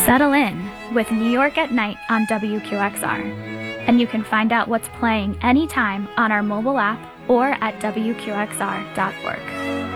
Settle in with New York at Night on WQXR. And you can find out what's playing anytime on our mobile app or at WQXR.org.